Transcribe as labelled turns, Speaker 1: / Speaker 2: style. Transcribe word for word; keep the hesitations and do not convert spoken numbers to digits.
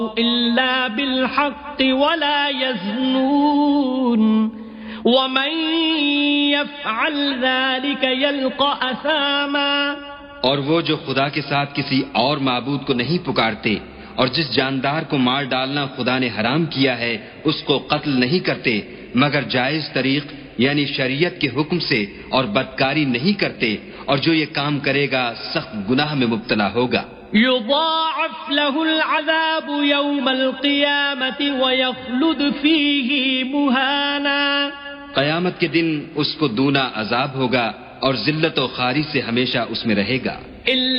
Speaker 1: इल्ला बिलहक़्क़ि वला यज़्नून वमन यफ़अल ज़ालिका यल्क़ा असामा।
Speaker 2: और वो जो खुदा के साथ किसी और माबूद को नहीं पुकारते और जिस जानदार को मार डालना खुदा ने हराम किया है उसको कत्ल नहीं करते मगर जायज तरीक यानी शरीयत के हुक्म से और बदकारी नहीं करते और जो ये काम करेगा सख्त गुनाह में मुब्तला होगा।
Speaker 1: युज़ाअफ़ लहुल अज़ाबु यौमल क़ियामति व यख़्लुद फ़ीही मुहाना।
Speaker 2: क़यामत के दिन उसको दूना अजाब होगा और जिल्लत व खारी से हमेशा उसमें रहेगा।